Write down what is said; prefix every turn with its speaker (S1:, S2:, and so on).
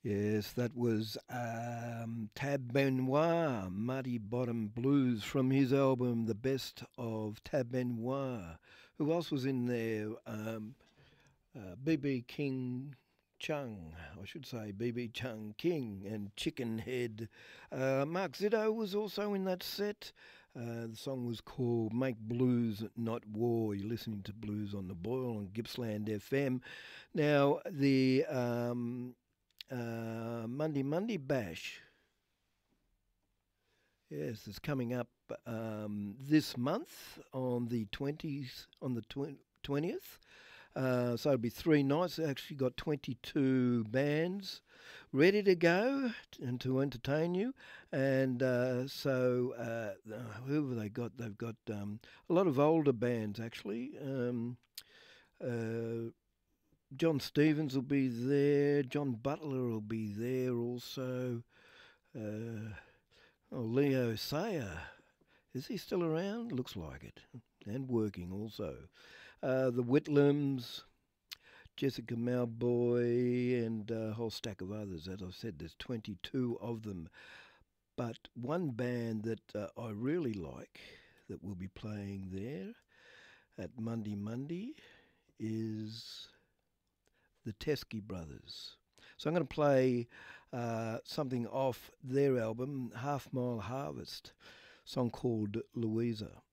S1: Yes, that was Tab Benoit, Muddy Bottom Blues from his album The Best of Tab Benoit. Who else was in there? BB King Chung, I should say, BB Chung King and Chicken Head. Mark Zitto was also in that set. The song was called Make Blues Not War. You're listening to Blues on the Boil on Gippsland FM. Now, the Monday Bash. Yes, it's coming up this month on the 20th, on the 20th. So it'll be 3 nights. Actually got 22 bands ready to go and to entertain you. And who have they got? They've got a lot of older bands actually. Uh, John Stevens will be there. John Butler will be there also. Uh, Leo Sayer. Is he still around? Looks like it. And working also. The Whitlams, Jessica Malboy, and a whole stack of others. As I've said, there's 22 of them. But one band that I really like that will be playing there at Monday is the Teskey Brothers. So I'm going to play something off their album, Half Mile Harvest, a song called Louisa.